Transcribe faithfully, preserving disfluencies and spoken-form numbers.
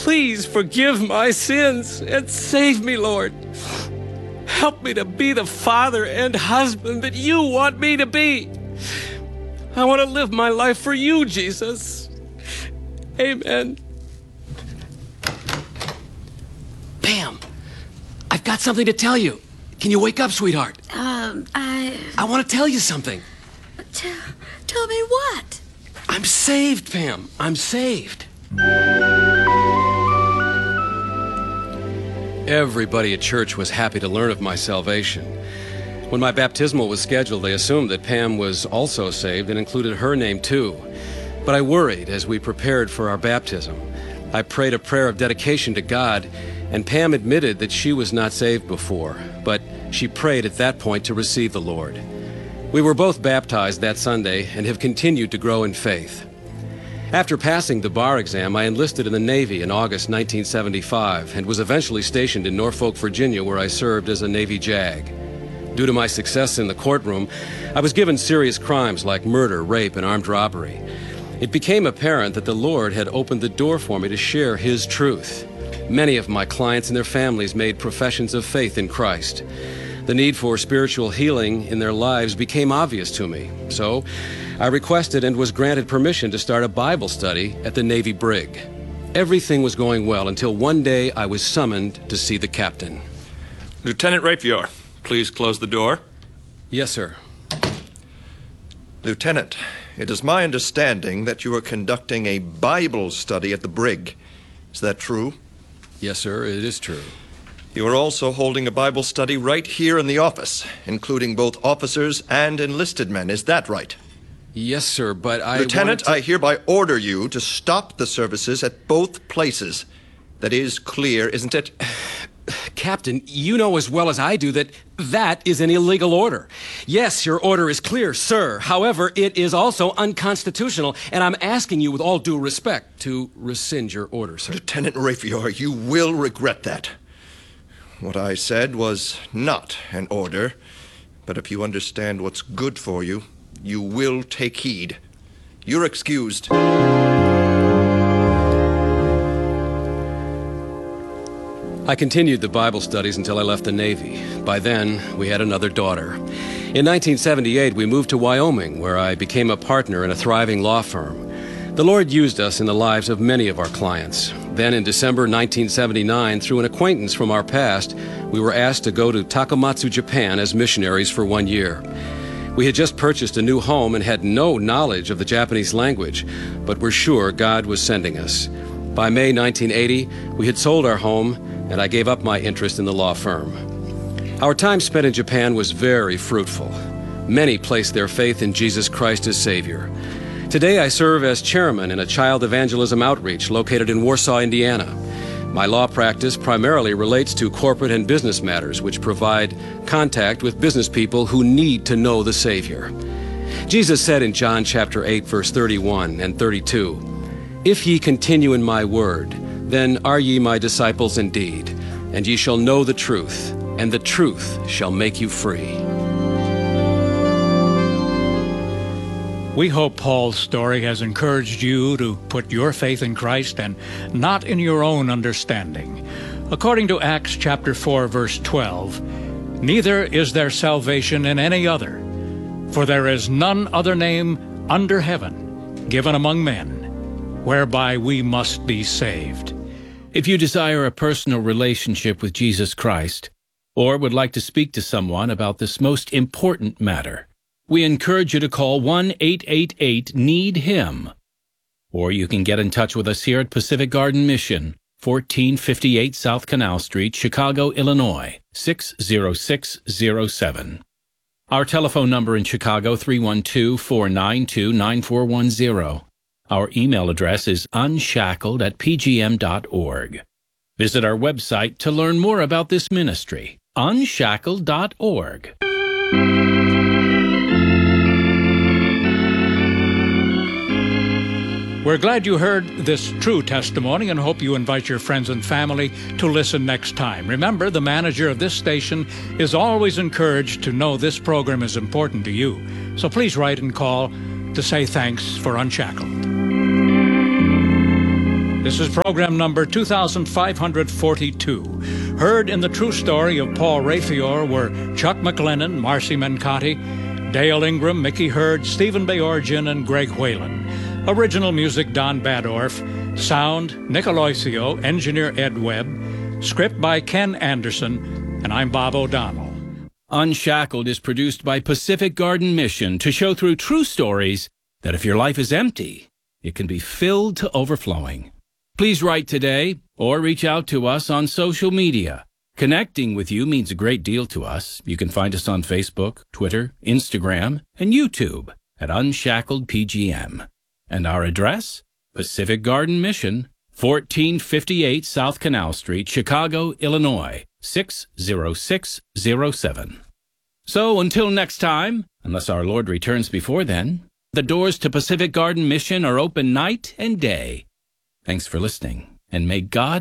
Please forgive my sins and save me, Lord. Help me to be the father and husband that you want me to be. I want to live my life for you, Jesus. Amen. Pam, I've got something to tell you. Can you wake up, sweetheart? Um, I... I want to tell you something. Tell, tell me what? I'm saved, Pam. I'm saved. Everybody at church was happy to learn of my salvation. When my baptismal was scheduled, they assumed that Pam was also saved and included her name too. But I worried as we prepared for our baptism. I prayed a prayer of dedication to God, and Pam admitted that she was not saved before, but she prayed at that point to receive the Lord. We were both baptized that Sunday and have continued to grow in faith. After passing the bar exam, I enlisted in the Navy in August nineteen seventy-five and was eventually stationed in Norfolk, Virginia, where I served as a Navy JAG. Due to my success in the courtroom, I was given serious crimes like murder, rape, and armed robbery. It became apparent that the Lord had opened the door for me to share His truth. Many of my clients and their families made professions of faith in Christ. The need for spiritual healing in their lives became obvious to me. So I requested and was granted permission to start a Bible study at the Navy Brig. Everything was going well until one day I was summoned to see the captain. Lieutenant Rapior, please close the door. Yes, sir. Lieutenant, it is my understanding that you are conducting a Bible study at the Brig. Is that true? Yes, sir, it is true. You are also holding a Bible study right here in the office, including both officers and enlisted men. Is that right? Yes, sir, but I... Lieutenant, to... I hereby order you to stop the services at both places. That is clear, isn't it? Captain, you know as well as I do that that is an illegal order. Yes, your order is clear, sir. However, it is also unconstitutional, and I'm asking you with all due respect to rescind your order, sir. Lieutenant Rapior, you will regret that. What I said was not an order, but if you understand what's good for you, you will take heed. You're excused. I continued the Bible studies until I left the Navy. By then, we had another daughter. In nineteen seventy-eight, we moved to Wyoming, where I became a partner in a thriving law firm. The Lord used us in the lives of many of our clients. Then in December nineteen seventy-nine, through an acquaintance from our past, we were asked to go to Takamatsu, Japan as missionaries for one year. We had just purchased a new home and had no knowledge of the Japanese language, but were sure God was sending us. By May nineteen eighty, we had sold our home, and I gave up my interest in the law firm. Our time spent in Japan was very fruitful. Many placed their faith in Jesus Christ as Savior. Today I serve as chairman in a child evangelism outreach located in Warsaw, Indiana. My law practice primarily relates to corporate and business matters, which provide contact with business people who need to know the Savior. Jesus said in John chapter eight, verse thirty-one and thirty-two, "If ye continue in my word, then are ye my disciples indeed, and ye shall know the truth, and the truth shall make you free." We hope Paul's story has encouraged you to put your faith in Christ and not in your own understanding. According to Acts chapter four, verse twelve, "Neither is there salvation in any other, for there is none other name under heaven given among men, whereby we must be saved." If you desire a personal relationship with Jesus Christ, or would like to speak to someone about this most important matter, we encourage you to call one eight eight eight need him. Or you can get in touch with us here at Pacific Garden Mission, fourteen fifty-eight South Canal Street, Chicago, Illinois, six zero six zero seven. Our telephone number in Chicago, three one two, four nine two, nine four one zero. Our email address is unshackled at p g m dot org. Visit our website to learn more about this ministry, unshackled dot org. We're glad you heard this true testimony and hope you invite your friends and family to listen next time. Remember, the manager of this station is always encouraged to know this program is important to you. So please write and call to say thanks for Unshackled. This is program number two thousand five hundred forty-two. Heard in the true story of Paul Rayfior were Chuck McLennan, Marcy Mencotti, Dale Ingram, Mickey Hurd, Stephen Bayorgian, and Greg Whalen. Original music, Don Badorf. Sound, Nick Aloisio. Engineer, Ed Webb. Script by Ken Anderson. And I'm Bob O'Donnell. Unshackled is produced by Pacific Garden Mission to show through true stories that if your life is empty, it can be filled to overflowing. Please write today or reach out to us on social media. Connecting with you means a great deal to us. You can find us on Facebook, Twitter, Instagram, and YouTube at Unshackled P G M. And our address? Pacific Garden Mission, fourteen fifty-eight South Canal Street, Chicago, Illinois, six zero six zero seven. So until next time, unless our Lord returns before then, the doors to Pacific Garden Mission are open night and day. Thanks for listening, and may God